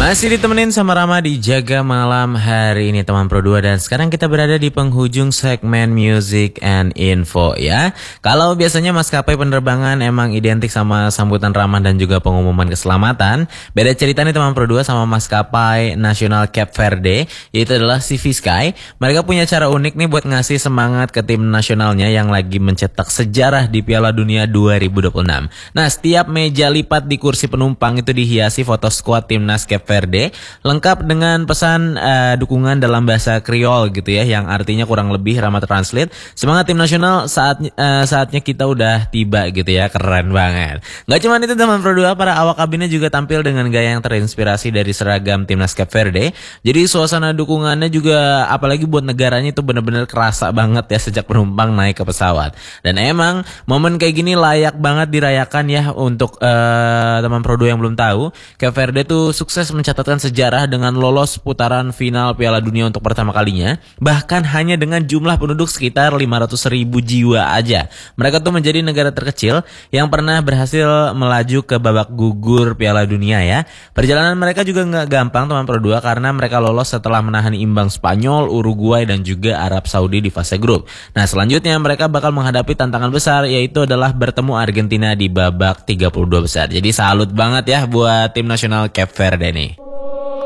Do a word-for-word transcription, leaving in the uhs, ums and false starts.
Masih ditemenin sama Rama di Jaga Malam hari ini teman Pro dua. Dan sekarang kita berada di penghujung segmen Music and Info ya. Kalau biasanya maskapai penerbangan emang identik sama sambutan ramah dan juga pengumuman keselamatan, beda cerita nih teman Pro dua sama maskapai nasional Cape Verde, yaitu adalah C V Sky. Mereka punya cara unik nih buat ngasih semangat ke tim nasionalnya yang lagi mencetak sejarah di Piala Dunia dua ribu dua puluh enam. Nah, setiap meja lipat di kursi penumpang itu dihiasi foto skuad timnas Cape Verde, lengkap dengan pesan uh, dukungan dalam bahasa Kriol gitu ya, yang artinya kurang lebih Rama translate, semangat tim nasional saat uh, saatnya kita udah tiba gitu ya. Keren banget. Gak cuma itu teman Pro dua, para awak kabinnya juga tampil dengan gaya yang terinspirasi dari seragam timnas Cape Verde. Jadi suasana dukungannya juga apalagi buat negaranya itu benar-benar kerasa banget ya sejak penumpang naik ke pesawat. Dan emang momen kayak gini layak banget dirayakan ya untuk uh, teman Pro dua yang belum tahu. Cape Verde tuh sukses mencatatkan sejarah dengan lolos putaran final Piala Dunia untuk pertama kalinya, bahkan hanya dengan jumlah penduduk sekitar lima ratus ribu jiwa aja. Mereka tuh menjadi negara terkecil yang pernah berhasil melaju ke babak gugur Piala Dunia ya. Perjalanan mereka juga nggak gampang teman Pro dua, karena mereka lolos setelah menahan imbang Spanyol, Uruguay dan juga Arab Saudi di fase grup. Nah, selanjutnya mereka bakal menghadapi tantangan besar, yaitu adalah bertemu Argentina di babak tiga puluh dua besar. Jadi salut banget ya buat tim nasional Cape Verde nih.